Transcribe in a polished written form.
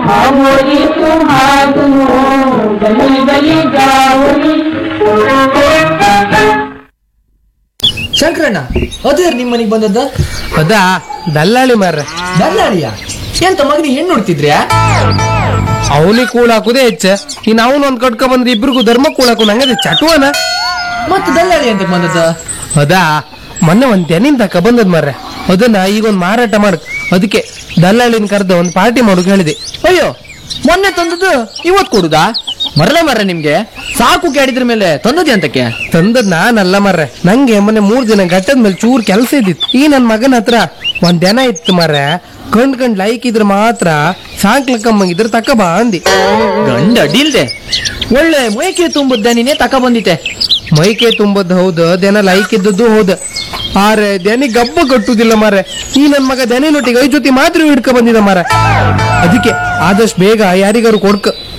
आमोरी सुहागनो गली गली जाओरी. ಶಂಕರಣ್ಣ, ಅದೇ ನಿಮ್ಮ ಮನೆಗೆ ಬಂದದ್ದ? ಅದಾ ದಲ್ಲಾಳಿ ಮಾರ್ರೆ. ದಲ್ಲಾಳಿಯ? ಎಂತ ಮಗನಿ ಹೆಣ್ಣು ನೋಡ್ತಿದ್ರ್ಯಾ? ಅವನಿಗೆ ಕೂಳಾಕುದೇ ಹೆಚ್ಚ, ಇನ್ ಅವನು ಒಂದ್ ಕಟ್ಕ ಬಂದ್ರೆ ಇಬ್ರಿಗೂ ಧರ್ಮ ಕೂಳಾಕು ನಂಗದೆ ಚಟುವನ. ಮತ್ತೆ ದಲ್ಲಾಳಿ ಅಂತ ಬಂದದ್ದ? ಅದಾ ಮೊನ್ನೆ ಒಂದ್ ತೆನಿನ್ ತಕ ಬಂದದ್ ಮಾರ್ರೆ. ಅದನ್ನ ಈಗ ಒಂದ್ ಮಾರಾಟ ಮಾಡಕ್, ಅದಕ್ಕೆ ದಲ್ಲಾಳಿನ ಕರೆದ ಒಂದ್ ಪಾರ್ಟಿ ಮಾಡೋಕ್ ಹೇಳಿದೆ. ಅಯ್ಯೋ, ಮೊನ್ನೆ ತಂದದ್ದು ಇವತ್ ಕೊಡುದಾ? ಮರ್ರೆ ನಿಮ್ಗೆ ಸಾಕು ಕೇಳಿದ್ರ ಮೇಲೆ ತಂದದ್ದೆ ಅಂತಕ್ಕೆ? ತಂದದ್ ನಾನಲ್ಲ ಮಾರ್ರೆ, ನಂಗೆ ಮೊನ್ನೆ 3 ದಿನ ಗಟ್ಟದ ಮೇಲೆ ಚೂರ್ ಕೆಲಸ ಇದ್ದಿತ್ತು. ಈ ನನ್ ಮಗನ ಹತ್ರ ಒಂದ್ ದನ ಇತ್ತು ಮಾರ್ರೆ. ಕಂಡ್ ಲೈಕ್ ಇದ್ರ ಮಾತ್ರ ಸಾಂಕ್ಲಕ್ಕಮ್ಮಂಗಿದ್ರ ತಕ ಬಾ ಅಂದಿ. ಗಂಡ ಅಡ್ಡಿಲ್ದೆ ಒಳ್ಳೆ ಮೈಕೆ ತುಂಬುದ್ದ ನೀನೇ ತಕ ಬಂದಿತ್ತೆ. ಮೈಕೆ ತುಂಬದ್ ಹೌದು, ದನ ಲೈಕ್ ಇದ್ದದ್ದು ಹೌದು. ಆರೆ ದನಿ ಗಬ್ಬ ಕಟ್ಟುದಿಲ್ಲ ಮಾರೆ. ಈ ನನ್ ಮಗ ದನಿನೊಟ್ಟಿಗೆ 5 ಜೊತೆ ಮಾತ್ರ ಹಿಡ್ಕ ಬಂದಿದ ಮಾರ. ಅದಕ್ಕೆ ಆದಷ್ಟು ಬೇಗ ಯಾರಿಗಾರು ಕೊಡ್ಕ.